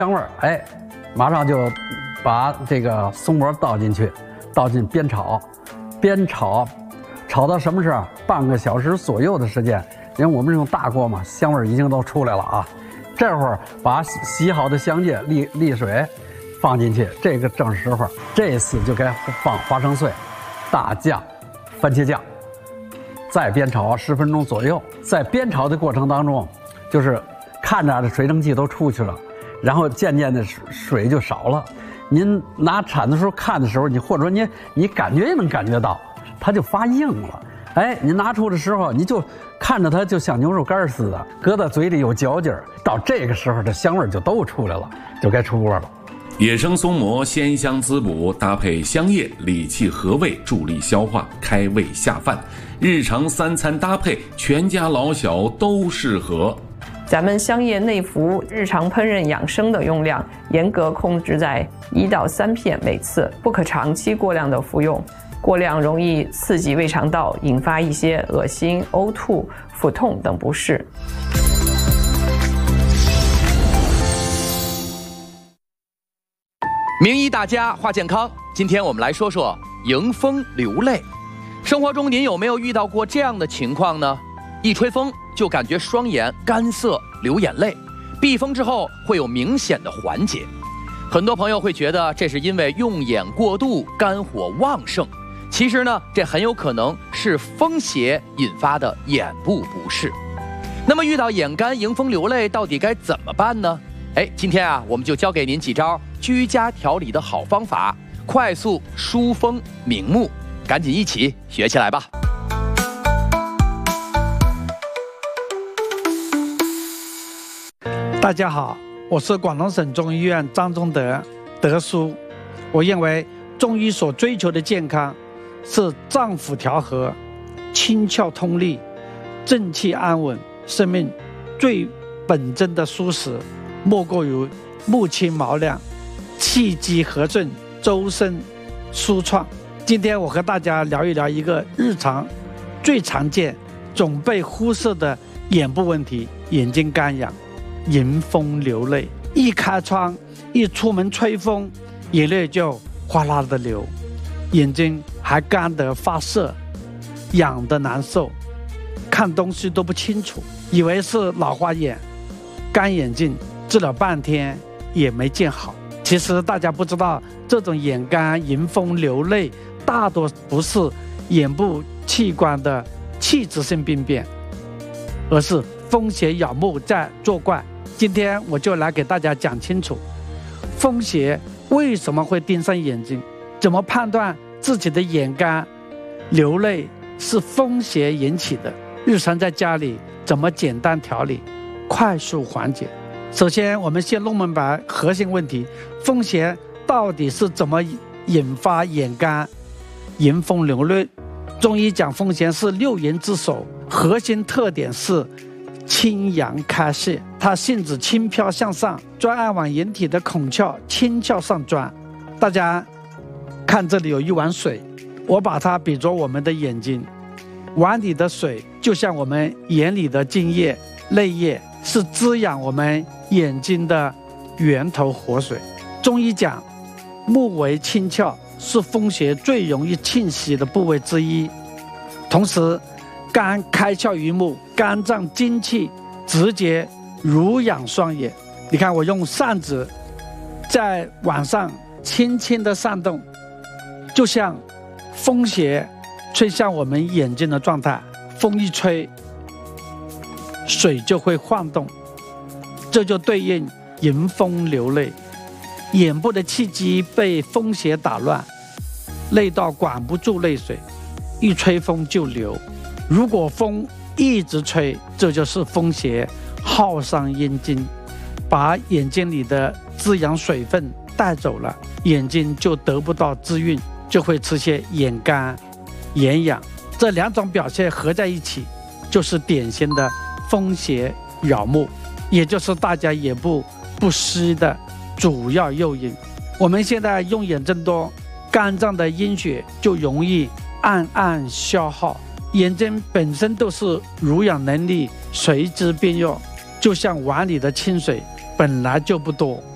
香味儿，哎，马上就把这个松膜倒进去，倒进煸炒，炒到什么时候？半个小时左右的时间，因为我们是用大锅嘛，香味儿已经都出来了啊。这会儿把洗好的香叶、沥水放进去，这个正时候。这次就该放花生碎、大酱、番茄酱，再煸炒10分钟左右。在煸炒的过程当中，就是看着水蒸气都出去了，然后渐渐的水就少了。您拿铲子的时候看的时候，或者说你感觉也能感觉到，它就发硬了。哎，你拿出的时候，你就看着它就像牛肉干似的，搁在嘴里有嚼劲儿。到这个时候，这香味就都出来了，就该出锅了。 野生松蘑鲜香滋补，搭配香叶理气和胃，助力消化，开胃下饭。日常3餐搭配，全家老小都适合。 咱们香叶内服日常烹饪养生的用量严格控制在1到3片每次，不可长期过量的服用。过量容易刺激胃肠道，引发一些恶心、呕吐、腹痛等不适。 名医大家话健康，今天我们来说说迎风流泪。生活中您有没有遇到过这样的情况呢？一吹风就感觉双眼干涩，流眼泪，避风之后会有明显的缓解。很多朋友会觉得这是因为用眼过度，肝火旺盛。其实呢，这很有可能是风邪引发的眼部不适。那么遇到眼干、迎风流泪，到底该怎么办呢？今天我们就教给您几招居家调理的好方法，快速疏风明目，赶紧一起学起来吧。 大家好，我是广东省中医院张忠德德叔。我认为中医所追求的健康是脏腑调和、清窍通利、正气安稳，生命最本真的舒适，莫过于目清毛亮、气机和顺、周身舒畅。今天我和大家聊一聊一个日常最常见、总被忽视的眼部问题——眼睛干痒、迎风流泪。一开窗，一出门吹风，眼泪就哗啦的流，眼睛还干得发涩，痒得难受，看东西都不清楚，以为是老花眼、干眼症，治了半天也没见好。其实大家不知道，这种眼干、迎风流泪大多不是眼部器官的器质性病变，而是风邪咬目在作怪。今天我就来给大家讲清楚，风邪为什么会盯上眼睛，怎么判断自己的眼干流泪是风邪引起的，日常在家里怎么简单调理，快速缓解。首先我们先弄明白核心问题，风邪到底是怎么引发眼干、迎风流泪。中医讲风邪是6淫之首，核心特点是清阳开泄，它性质轻飘向上，专爱往人体的孔窍、清窍上钻。大家看，这里有一碗水，我把它比作我们的眼睛，碗里的水就像我们眼里的津液、泪液，是滋养我们眼睛的源头活水。中医讲目为清窍，是风邪最容易侵袭的部位之一。同时肝开窍于目，肝脏精气直接濡养双眼。你看我用扇子在碗上轻轻的扇动，就像风邪吹向我们眼睛的状态，风一吹水就会晃动，这就对应迎风流泪。眼部的气机被风邪打乱，泪道管不住泪水，一吹风就流。如果风一直吹，这就是风邪耗伤眼睛，把眼睛里的滋养水分带走了，眼睛就得不到滋润，就会出现眼干、眼痒。这2种表现合在一起，就是典型的风邪扰目，也就是大家眼部不适的主要诱因。我们现在用眼增多，肝脏的阴血就容易暗暗消耗，眼睛本身都是濡养能力随之变弱，就像碗里的清水本来就不多，